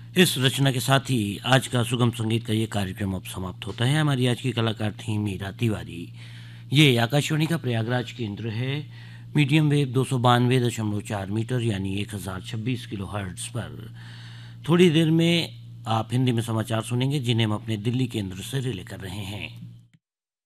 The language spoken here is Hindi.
इस रचना के साथ ही आज का सुगम संगीत का ये कार्यक्रम अब समाप्त होता है। हमारी आज की कलाकार थी मीरा तिवारी। ये आकाशवाणी का प्रयागराज केंद्र है। मीडियम वेव 292.4 मीटर यानी 1026 किलो हर्ट्ज पर। थोड़ी देर में आप हिंदी में समाचार सुनेंगे जिन्हें हम अपने दिल्ली केंद्र से रिले कर रहे हैं।